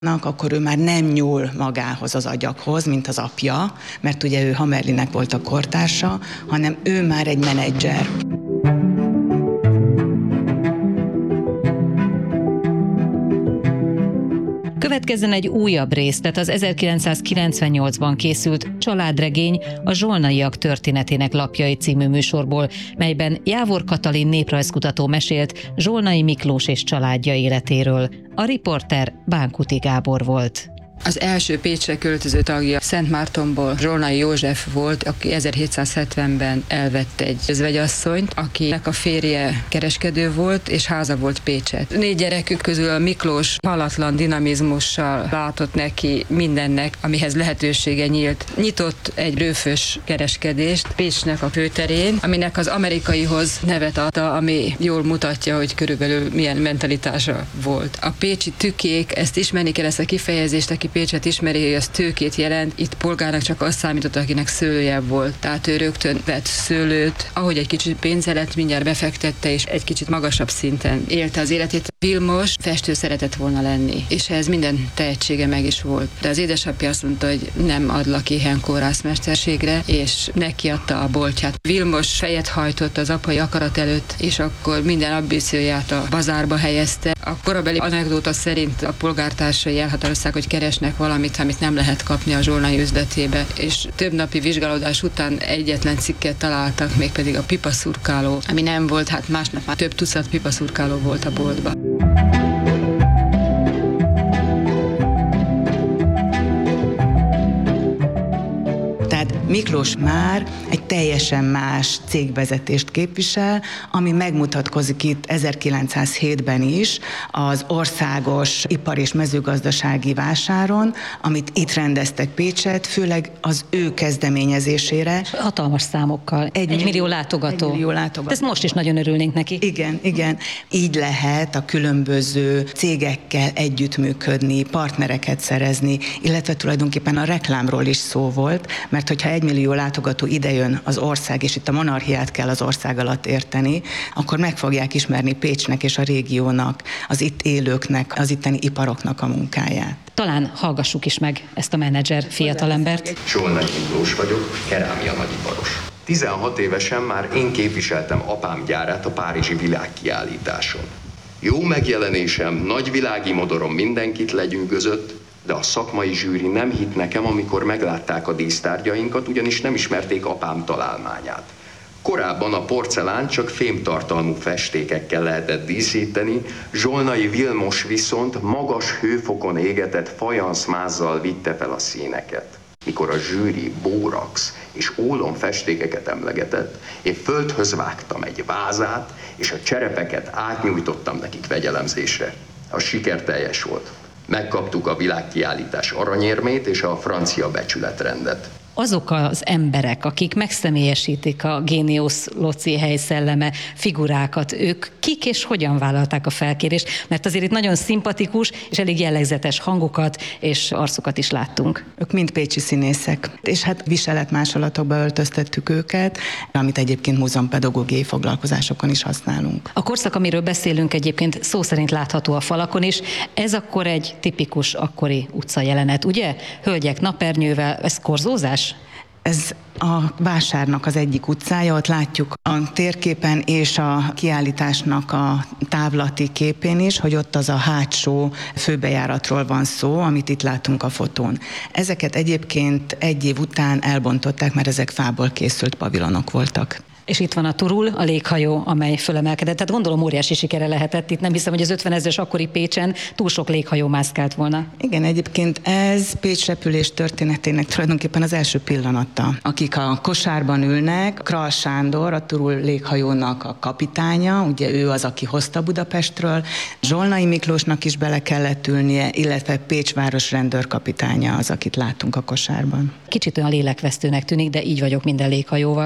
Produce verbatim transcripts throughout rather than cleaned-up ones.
akkor ő már nem nyúl magához az agyakhoz, mint az apja, mert ugye ő Hamerlinnek volt a kortársa, hanem ő már egy menedzser. Következzen egy újabb részlet, az ezerkilencszázkilencvennyolcban készült Családregény a Zsolnaiak történetének lapjai című műsorból, melyben Jávor Katalin néprajzkutató mesélt Zsolnai Miklós és családja életéről. A riporter Bánkuti Gábor volt. Az első Pécsre költöző tagja Szentmártonból Zsolnai József volt, aki ezerhétszázhetvenben elvett egy özvegyasszonyt, akinek a férje kereskedő volt, és háza volt Pécset. Négy gyerekük közül a Miklós halatlan dinamizmussal látott neki mindennek, amihez lehetősége nyílt. Nyitott egy rőfös kereskedést Pécsnek a főterén, aminek az amerikaihoz nevet adta, ami jól mutatja, hogy körülbelül milyen mentalitása volt. A pécsi tükék, ezt ismerni kell, ezt a kifejezést, aki Pécset ismeri, hogy az tőkét jelent. Itt polgárnak csak azt számított, akinek szőlője volt. Tehát ő rögtön vett szőlőt, ahogy egy kicsit pénze lett, mindjárt befektette, és egy kicsit magasabb szinten élte az életét. Vilmos festő szeretett volna lenni, és ehhez minden tehetsége meg is volt. De az édesapja azt mondta, hogy nem adlak éhen kórászmesterségre, és neki adta a boltját. Vilmos fejet hajtott az apai akarat előtt, és akkor minden ambícióját a bazárba helyezte. A korabeli anekdóta szerint a polgártársai elhatározták, hogy keresnek valamit, amit nem lehet kapni a zsolnai üzletébe, és több napi vizsgálódás után egyetlen cikket találtak, mégpedig a pipaszurkáló, ami nem volt, hát másnap már több tucat pipaszurkáló volt a boltban. Miklós már egy teljesen más cégvezetést képvisel, ami megmutatkozik itt ezerkilencszázhétben is az országos ipar- és mezőgazdasági vásáron, amit itt rendeztek Pécset, főleg az ő kezdeményezésére. Hatalmas számokkal. Egy, egy millió látogató. Egy millió látogató. Ezt most is nagyon örülnénk neki. Igen, igen. Így lehet a különböző cégekkel együttműködni, partnereket szerezni, illetve tulajdonképpen a reklámról is szó volt, mert hogyha egy millió látogató idejön az ország, és itt a monarchiát kell az ország alatt érteni, akkor meg fogják ismerni Pécsnek és a régiónak, az itt élőknek, az itteni iparoknak a munkáját. Talán hallgassuk is meg ezt a menedzser fiatalembert. Zsolnai Miklós vagyok, kerámia nagyiparos. tizenhat évesen már én képviseltem apám gyárát a párizsi világkiállításon. Jó megjelenésem, nagyvilági modorom mindenkit legyűgözött, de a szakmai zsűri nem hitt nekem, amikor meglátták a dísztárgyainkat, ugyanis nem ismerték apám találmányát. Korábban a porcelán csak fémtartalmú festékekkel lehetett díszíteni, Zsolnai Vilmos viszont magas hőfokon égetett fajanszmázzal vitte fel a színeket. Mikor a zsűri bórax és ólom festékeket emlegetett, én földhöz vágtam egy vázát, és a cserepeket átnyújtottam nekik vegyelemzésre. A siker teljes volt. Megkaptuk a világkiállítás aranyérmét és a francia becsületrendet. Azok az emberek, akik megszemélyesítik a Géniusz Loci helyszelleme figurákat, ők kik és hogyan vállalták a felkérést? Mert azért itt nagyon szimpatikus és elég jellegzetes hangokat és arcokat is láttunk. Ők mind pécsi színészek, és hát viseletmásolatokba öltöztettük őket, amit egyébként múzeumpedagógiai foglalkozásokon is használunk. A korszak, amiről beszélünk, egyébként szó szerint látható a falakon is. Ez akkor egy tipikus akkori utca jelenet, ugye? Hölgyek napernyővel, ez korzózás? Ez a vásárnak az egyik utcája, ott látjuk a térképen és a kiállításnak a távlati képén is, hogy ott az a hátsó főbejáratról van szó, amit itt látunk a fotón. Ezeket egyébként egy év után elbontották, mert ezek fából készült pavilonok voltak. És itt van a Turul, a léghajó, amely fölemelkedett. Tehát gondolom óriási sikere lehetett itt. Nem hiszem, hogy az ötvenezres akkori Pécsen túl sok léghajó mászkált volna. Igen, egyébként ez Pécs repülés történetének tulajdonképpen az első pillanata. Akik a kosárban ülnek, Krall Sándor, a Turul léghajónak a kapitánya, ugye ő az, aki hozta Budapestről, Zsolnai Miklósnak is bele kellett ülnie, illetve Pécs város rendőrkapitánya az, akit látunk a kosárban. Kicsit olyan lélekvesztőnek tűnik, de így vagyok minden léghajóval.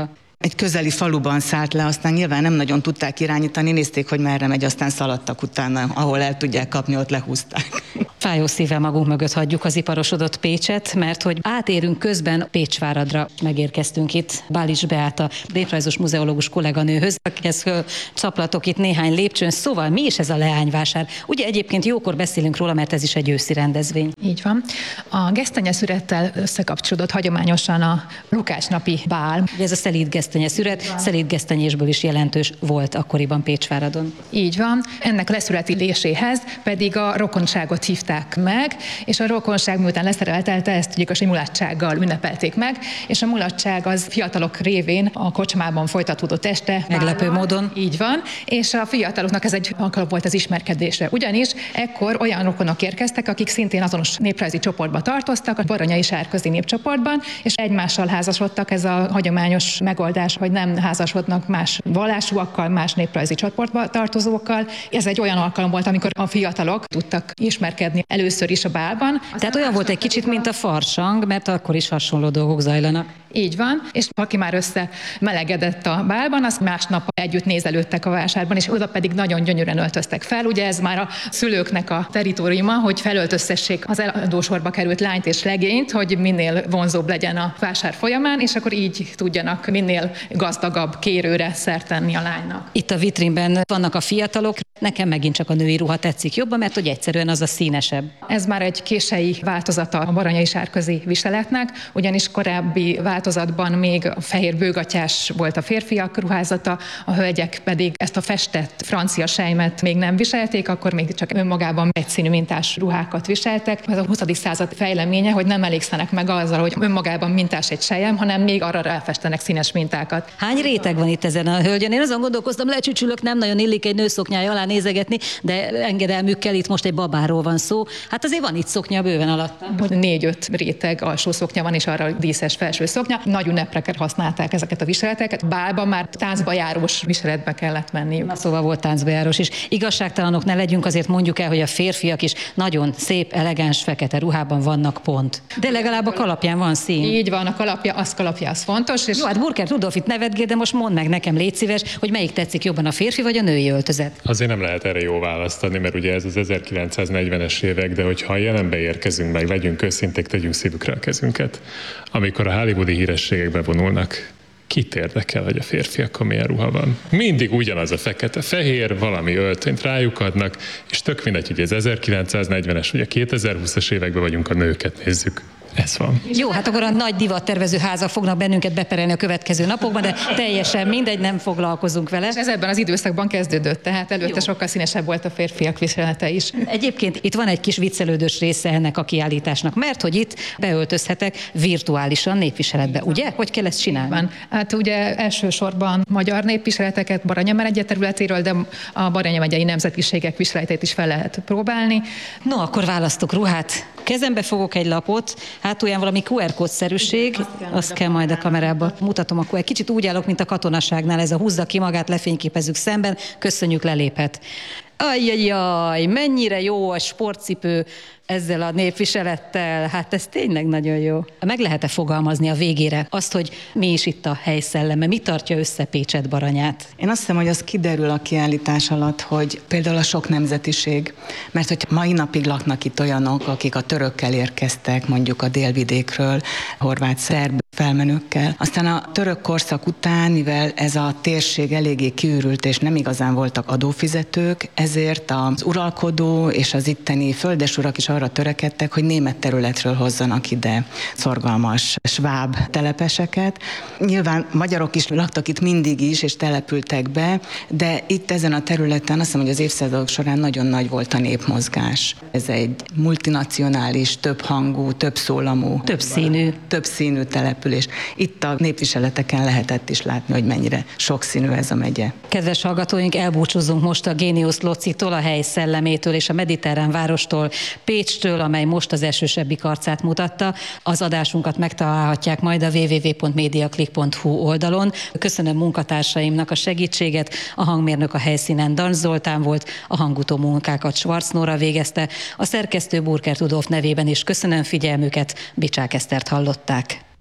egy közeli faluban szállt le, aztán nyilván nem nagyon tudták irányítani, nézték, hogy merre megy, aztán szaladtak utána, ahol el tudják kapni, ott lehúzták. Fájó szívvel magunk mögött hagyjuk az iparosodott Pécset, mert hogy átérünk közben Pécsváradra, megérkeztünk itt Bálics Beáta néprajzos muzeológus kolléganőhöz, akihez szaplatok itt néhány lépcsőn. Szóval mi is ez a leányvásár? Ugye egyébként jókor beszélünk róla, mert ez is egy őszi rendezvény. Így van. A gesztenyeszürettel összekapcsolódott hagyományosan a Lukácsnapi bál. Ugye ez a szelíd gesztenyeszüret, szelíd gesztenyésből is jelentős volt akkoriban Pécsváradon. Így van. Ennek a leszületéséhez pedig a rokonságot hívták meg, és a rokonság miután leszereltelte, ezt tudjuk, a mulatsággal ünnepelték meg, és a mulatság az fiatalok révén a kocsmában folytatódott este. Meglepő módon. Így van, és a fiataloknak ez egy alkalom volt az ismerkedésre. Ugyanis ekkor olyan rokonok érkeztek, akik szintén azonos néprajzi csoportba tartoztak, a baranyai sárközi népcsoportban, és egymással házasodtak. Ez a hagyományos megoldás, hogy nem házasodnak más vallásúakkal, más néprajzi csoportba tartozókkal. Ez egy olyan alkalom volt, amikor a fiatalok tudtak ismerkedni először is a bálban. Tehát olyan volt egy kicsit, mint a farsang, mert akkor is hasonló dolgok zajlanak. Így van, és aki már össze melegedett a bálban, az másnap együtt nézelődtek a vásárban, és oda pedig nagyon gyönyörűen öltöztek fel. Ugye ez már a szülőknek a teritoriuma, hogy felöltöztessék az eladósorba került lányt és legényt, hogy minél vonzóbb legyen a vásár folyamán, és akkor így tudjanak minél gazdagabb kérőre szert tenni a lánynak. Itt a vitrínben vannak a fiatalok, nekem megint csak a női ruha tetszik jobban, mert hogy egyszerűen az a színesebb. Ez már egy kései változata a baranyai sárközi viseletnek, ugyanis korábbi változatban még a fehér bőgatyás volt a férfiak ruházata, a hölgyek pedig ezt a festett francia selymet még nem viselték, akkor még csak önmagában egyszínű mintás ruhákat viseltek. Ez a huszadik század fejleménye, hogy nem elégszenek meg azzal, hogy önmagában mintás egy selyem, hanem még arra ráfestenek színes mintákat. Hány réteg van itt ezen a hölgyön? Én azon gondolkoztam, lecsücsülök, nem nagyon illik egy nőszoknyája alá nézegetni, de engedelmükkel itt most egy babáról van szó. Hát azért van itt szoknya bőven alatta. Négy-öt réteg alsó szoknya van, és arra díszes felső szoknya. Nagy ünnepre használták ezeket a viseleteket. Bálban már táncba járós viseletbe kellett menni. Na szóval volt táncba járós is. Igazságtalanok ne legyünk, azért mondjuk el, hogy a férfiak is nagyon szép, elegáns, fekete ruhában vannak pont. De legalább a kalapján van szín. Így van, a kalapja, az kalapja, az fontos. És jó, hát Burkert Rudolf itt nevetgél, de most mondd meg nekem, légy szíves, hogy melyik tetszik jobban, a férfi vagy a női öltözet? Azért nem lehet erre jó választ adni, mert ugye ez az ezerkilencszáznegyvenes évek, de hogyha a jelenbe érkezünk meg, legyünk őszinték, tegyünk szívükre a kezünket. Amikor a hollywoodi hírességek bevonulnak, kit érdekel, hogy a férfiakon milyen ruha van? Mindig ugyanaz a fekete-fehér, valami öltönyt rájuk adnak, és tök mindegy, hogy az ezerkilencszáznegyvenes vagy a kétezer-húszas években vagyunk, a nőket nézzük. Ez van. Jó, hát akkor a nagy divattervező házak fognak bennünket beperelni a következő napokban, de teljesen mindegy, nem foglalkozunk vele. És ez ebben az időszakban kezdődött, tehát előtte jó. Sokkal színesebb volt a férfiak viselete is. Egyébként itt van egy kis viccelődős része ennek a kiállításnak, mert hogy itt beöltözhetek virtuálisan népviseletbe, ugye? Hogy kell ezt csinálni? Van. Hát ugye elsősorban magyar népviseleteket Baranya megye területéről, de a Baranya megyei nemzetiségek viseletét is fel lehet próbálni. No, akkor választok ruhát. Kezembe fogok egy lapot, hátulján valami kú er kódszerűség, azt, azt kell majd a kamerába. Mutatom, akkor egy kicsit úgy állok, mint a katonaságnál, ez a húzza ki magát, lefényképezzük szemben, köszönjük, leléphet. Ajjajjaj, mennyire jó a sportcipő ezzel a népviselettel, hát ez tényleg nagyon jó. Meg lehet-e fogalmazni a végére azt, hogy mi is itt a helyszelleme, mi tartja össze Pécset, Baranyát? Én azt hiszem, hogy az kiderül a kiállítás alatt, hogy például a sok nemzetiség, mert hogy mai napig laknak itt olyanok, akik a törökkel érkeztek, mondjuk a délvidékről, horvát, szerb felmenőkkel. Aztán a török korszak után, mivel ez a térség eléggé kiürült, és nem igazán voltak adófizetők, ezért az uralkodó és az itteni földesurak is arra törekedtek, hogy német területről hozzanak ide szorgalmas sváb telepeseket. Nyilván magyarok is laktak itt mindig is, és települtek be, de itt ezen a területen azt hiszem, hogy az évszázadok során nagyon nagy volt a népmozgás. Ez egy multinacionális, többhangú, többszólamú, többszínű, többszínű település. Itt a népviseleteken lehetett is látni, hogy mennyire sokszínű ez a megye. Kedves hallgatóink, elbúcsúzunk most a Géniusz Locitól, a hely szellemétől és a mediterrán várostól, Pécstől, amely most az esősebbik arcát mutatta. Az adásunkat megtalálhatják majd a double-u double-u double-u pont mediaclick pont hu oldalon. Köszönöm munkatársaimnak a segítséget, a hangmérnök a helyszínen Dancs Zoltán volt, a hangutó munkákat Schwarz Nóra végezte, a szerkesztő Burkert Rudolf nevében is köszönöm figyelmüket, Bicsák Esztert hallották.